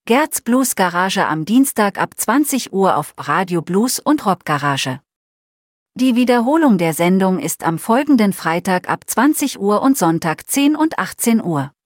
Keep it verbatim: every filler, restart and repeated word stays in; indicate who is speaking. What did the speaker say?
Speaker 1: Gerds Blues Garage am Dienstag ab zwanzig Uhr auf Radio Blues und Rock Garage. Die Wiederholung der Sendung ist am folgenden Freitag ab zwanzig Uhr und Sonntag zehn und achtzehn Uhr.